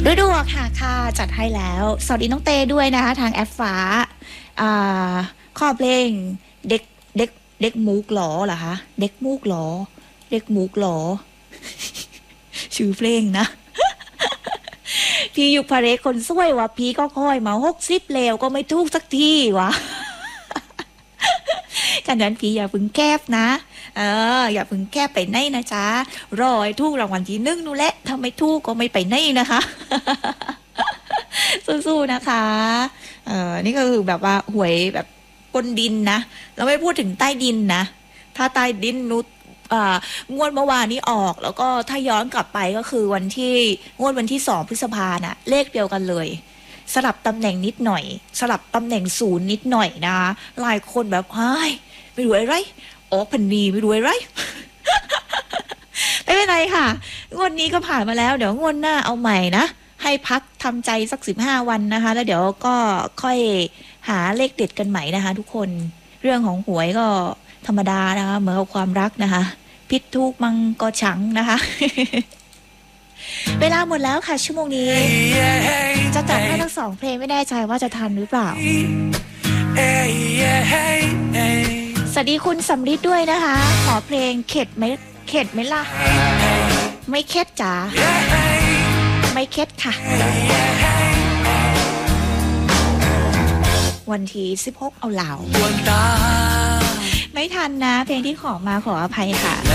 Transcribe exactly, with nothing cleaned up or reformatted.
ฤดูออกค่ะค่ะจัดให้แล้วสวัสดีน้องเต้ด้วยนะคะทางแอปฟ้าอ่าข้อเพลงเด็กเด็กเด็กมูกหลอเหรอคะเด็กมูกหลอเด็กมูกหลอ ชื่อเพลงนะ พี่อยู่พาเรคนสวยวะพี่ก็ค่อยมาหกสิบเลวก็ไม่ทุกสักทีวะ กันนั้นพี่อย่าพึงแคบนะเอออย่าพึงแคบไปไหนนะจ๊ะรอให้ถูกรางวัลที่หนึ่งนู่นแหละถ้าไม่ถูกก็ไม่ไปไหนนะคะ สู้ๆนะคะเออนี่ก็คือแบบว่าหวยแบบบนดินนะเราไม่พูดถึงใต้ดินนะถ้าใต้ดินนุชงวดเมื่อวานนี้ออกแล้วก็ถ้าย้อนกลับไปก็คือวันที่งวดวันที่สองพฤษภาคมน่ะเลขเดียวกันเลยสลับตำแหน่งนิดหน่อยสลับตำแหน่งศูนย์นิดหน่อยนะหลายคนแบบเฮ้ยไม่รู้อะไรออกพันนีไม่รู้อะไร ไม่เป็นไรค่ะงวดนี้ก็ผ่านมาแล้วเดี๋ยวงวดหน้าเอาใหม่นะให้พักทำใจสักสิบห้าวันนะคะแล้วเดี๋ยวก็ค่อยหาเลขเด็ดกันใหม่นะคะทุกคนเรื่องของหวยก็ธรรมดานะคะเหมือนกับความรักนะคะผิดถูกมังก็ชังนะคะ เวลาหมดแล้วค่ะชั่วโมงนี้จะจัดให้ทั้งสองเพลงไม่แน่ใจว่าจะทันหรือเปล่าสวัสดีคุณสำริดด้วยนะคะขอเพลงเข็ดไหมเข็ดไหมล่ะไม่เข็ดจ๋าไม่เข็ดค่ะวันที่สิบหกเอาเหล่าไม่ทันนะเพลงที่ขอมาขออภัยค่ะ